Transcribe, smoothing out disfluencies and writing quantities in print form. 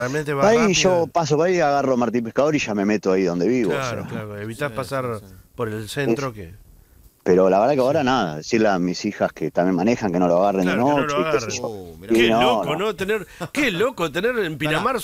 Realmente va Ahí rápido. yo paso por ahí, agarro Martín Pescador y ya me meto ahí donde vivo. O Claro, sea. claro. Evitás Sí, sí, pasar sí. por el Es- centro que. pero la verdad que Sí. ahora nada, decirle a mis hijas que también manejan, que no lo agarren de Claro, que no lo noche y qué sé yo. agarren. Oh, mirá Y vos. Qué no, loco, no. ¿no? Qué loco tener en Pará, Pinamar